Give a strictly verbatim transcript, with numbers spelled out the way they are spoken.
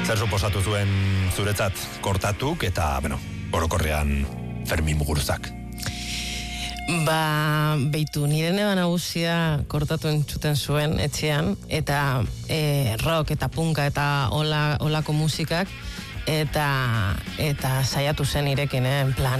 Zer suposatu zuen zuretzat kortatuk eta, bueno, orokorrean Fermin Muguruzak? Ba, beitu, nire neba nagusia kortatu entzuten zuen etxean, eta e, rock eta punka eta hola, holako musikak, eta, eta saiatu zen irekin, eh, en plan,